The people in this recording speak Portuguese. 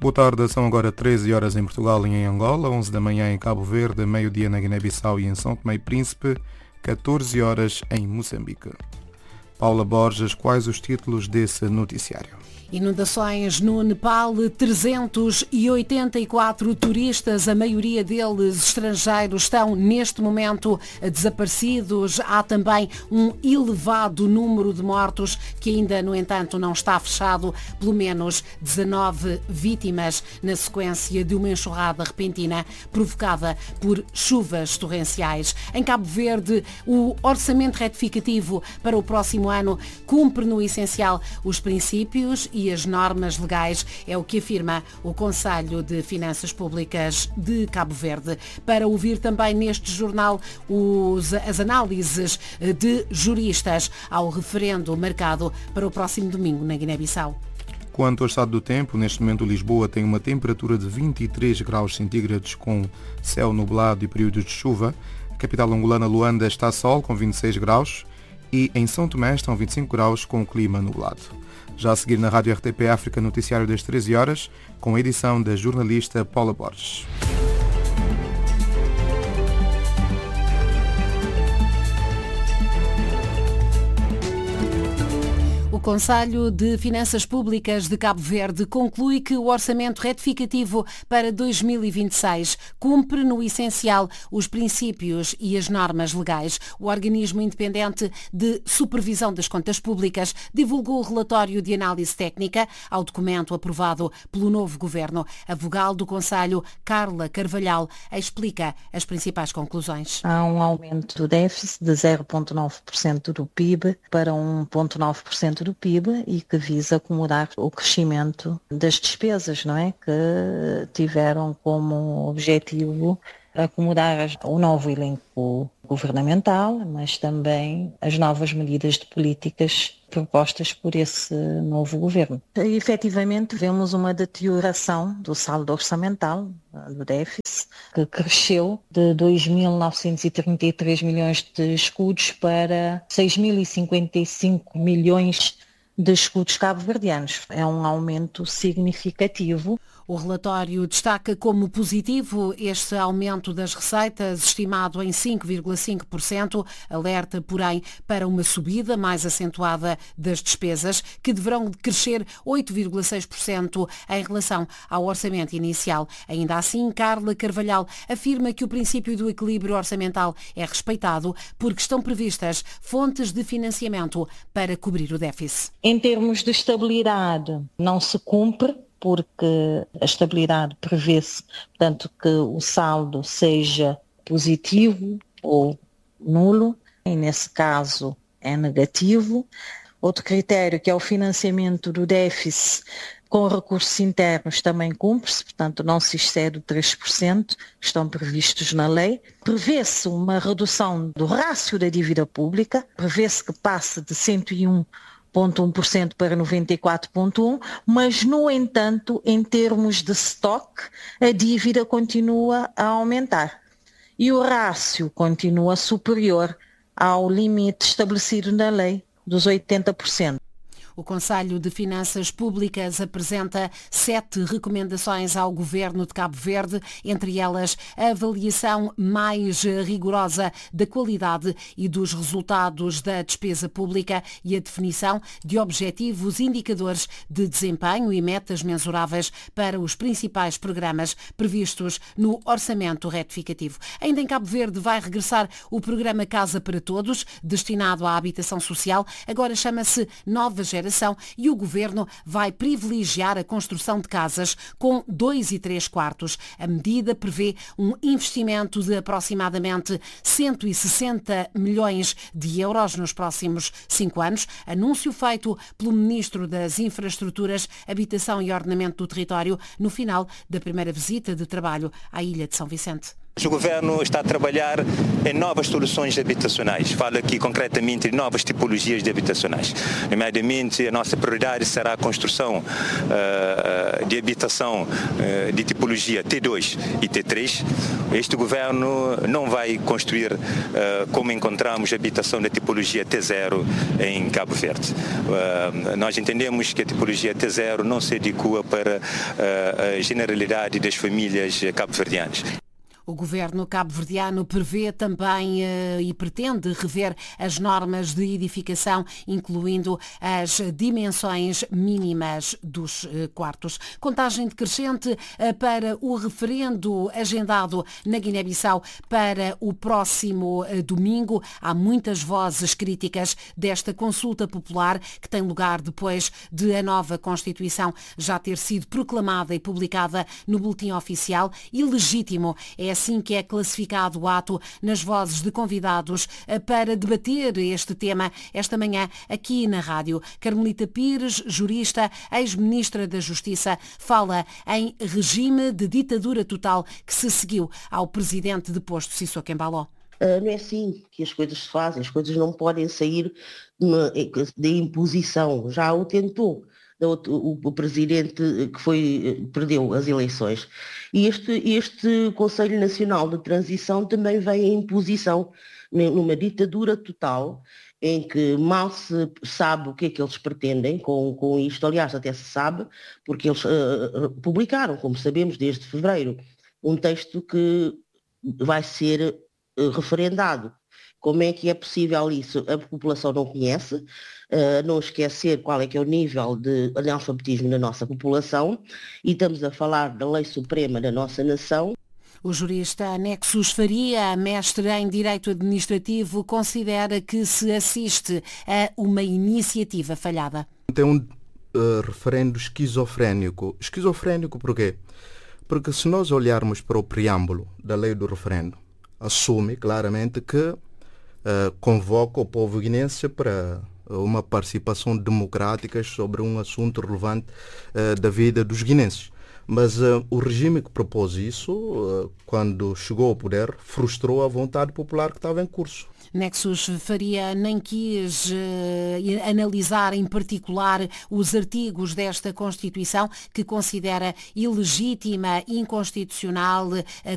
Boa tarde, são agora 13 horas em Portugal e em Angola, 11 da manhã em Cabo Verde, meio-dia na Guiné-Bissau e em São Tomé e Príncipe, 14 horas em Moçambique. Paula Borges, quais os títulos desse noticiário? Inundações no Nepal, 384 turistas, a maioria deles estrangeiros, estão neste momento desaparecidos. Há também um elevado número de mortos que ainda, no entanto, não está fechado. Pelo menos 19 vítimas na sequência de uma enxurrada repentina provocada por chuvas torrenciais. Em Cabo Verde, o orçamento retificativo para o próximo ano cumpre no essencial os princípios e as normas legais, é o que afirma o Conselho de Finanças Públicas de Cabo Verde. Para ouvir também neste jornal as análises de juristas ao referendo marcado para o próximo domingo na Guiné-Bissau. Quanto ao estado do tempo, neste momento Lisboa tem uma temperatura de 23 graus centígrados com céu nublado e períodos de chuva. A capital angolana Luanda está a sol com 26 graus e em São Tomé estão 25 graus com o clima nublado. Já a seguir na Rádio RTP África, noticiário das 13 horas, com a edição da jornalista Paula Borges. O Conselho de Finanças Públicas de Cabo Verde conclui que o orçamento retificativo para 2026 cumpre no essencial os princípios e as normas legais. O organismo independente de supervisão das contas públicas divulgou o relatório de análise técnica ao documento aprovado pelo novo governo. A vogal do Conselho, Carla Carvalhal, explica as principais conclusões. Há um aumento do déficit de 0,9% do PIB para 1,9% do PIB e que visa acomodar o crescimento das despesas, não é? Que tiveram como objetivo acomodar o novo elenco governamental, mas também as novas medidas de políticas propostas por esse novo governo. E, efetivamente, vemos uma deterioração do saldo orçamental, do déficit, que cresceu de 2.933 milhões de escudos para 6.055 milhões de escudos cabo-verdianos. É um aumento significativo. O relatório destaca como positivo este aumento das receitas, estimado em 5,5%, alerta, porém, para uma subida mais acentuada das despesas, que deverão crescer 8,6% em relação ao orçamento inicial. Ainda assim, Carla Carvalhal afirma que o princípio do equilíbrio orçamental é respeitado porque estão previstas fontes de financiamento para cobrir o déficit. Em termos de estabilidade, não se cumpre, porque a estabilidade prevê-se, portanto, que o saldo seja positivo ou nulo, e nesse caso é negativo. Outro critério, que é o financiamento do déficit com recursos internos, também cumpre-se, portanto não se excede 3%, estão previstos na lei. Prevê-se uma redução do rácio da dívida pública, prevê-se que passe de 101,1% para 94,1%, mas, no entanto, em termos de estoque, a dívida continua a aumentar e o rácio continua superior ao limite estabelecido na lei dos 80%. O Conselho de Finanças Públicas apresenta 7 recomendações ao Governo de Cabo Verde, entre elas a avaliação mais rigorosa da qualidade e dos resultados da despesa pública e a definição de objetivos indicadores de desempenho e metas mensuráveis para os principais programas previstos no orçamento retificativo. Ainda em Cabo Verde vai regressar o programa Casa para Todos, destinado à habitação social, agora chama-se Nova Geração, e o Governo vai privilegiar a construção de casas com 2 e 3 quartos. A medida prevê um investimento de aproximadamente 160 milhões de euros nos próximos 5 anos, anúncio feito pelo Ministro das Infraestruturas, Habitação e Ordenamento do Território no final da primeira visita de trabalho à Ilha de São Vicente. O Governo está a trabalhar em novas soluções habitacionais. Falo aqui concretamente de novas tipologias de habitacionais. Nomeadamente, a nossa prioridade será a construção de habitação de tipologia T2 e T3. Este Governo não vai construir como encontramos habitação da tipologia T0 em Cabo Verde. Nós entendemos que a tipologia T0 não se adequa para a generalidade das famílias cabo-verdianas. O governo cabo-verdiano prevê também e pretende rever as normas de edificação, incluindo as dimensões mínimas dos quartos. Contagem decrescente para o referendo agendado na Guiné-Bissau para o próximo domingo. Há muitas vozes críticas desta consulta popular que tem lugar depois de a nova Constituição já ter sido proclamada e publicada no Boletim Oficial. Ilegítimo é assim que é classificado o ato nas vozes de convidados para debater este tema esta manhã aqui na rádio. Carmelita Pires, jurista, ex-ministra da Justiça, fala em regime de ditadura total que se seguiu ao presidente deposto Sissoko Embaló. Não é assim que as coisas se fazem, as coisas não podem sair de imposição. Já o tentou o presidente que perdeu as eleições. E este Conselho Nacional de Transição também vem em imposição, numa ditadura total, em que mal se sabe o que é que eles pretendem com isto. Aliás, até se sabe, porque eles publicaram, como sabemos, desde fevereiro, um texto que vai ser referendado. Como é que é possível isso? A população não conhece, não esquecer qual é que é o nível de analfabetismo da nossa população, e estamos a falar da lei suprema da nossa nação. O jurista Nexus Faria, mestre em Direito Administrativo, considera que se assiste a uma iniciativa falhada. É um referendo esquizofrénico. Esquizofrénico por quê? Porque se nós olharmos para o preâmbulo da lei do referendo, assume claramente que convoca o povo guinense para uma participação democrática sobre um assunto relevante da vida dos guinenses. Mas o regime que propôs isso, quando chegou ao poder, frustrou a vontade popular que estava em curso. Nexus Faria nem quis analisar em particular os artigos desta Constituição que considera ilegítima, inconstitucional,